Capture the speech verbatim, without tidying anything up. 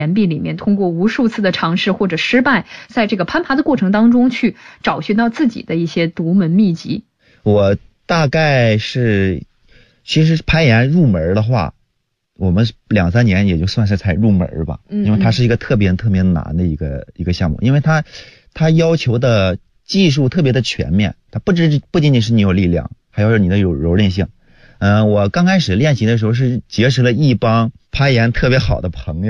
岩壁里面，通过无数次的尝试或者失败，在这个攀爬的过程当中去找寻到自己的一些独门秘籍？ 我大概是，其实攀岩入门的话，我们两三年也就算是才入门吧， 嗯嗯， 因为它是一个特别特别难的一个一个项目，因为它它要求的技术特别的全面，它不只不仅仅是你有力量，还有你的有柔韧性。嗯、呃，我刚开始练习的时候是结识了一帮攀岩特别好的朋友。